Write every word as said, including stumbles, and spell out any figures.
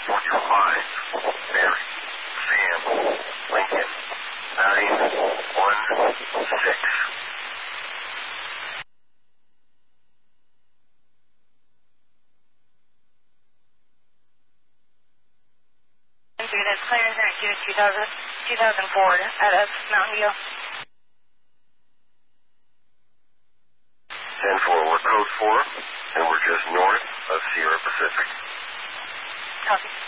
One two five, Mary, Sam, Lincoln, nine one six. Unit clearance unit two thousand, two thousand four out of Mountain View. ten four, we're code four, and we're just north of Sierra Pacific. Copy.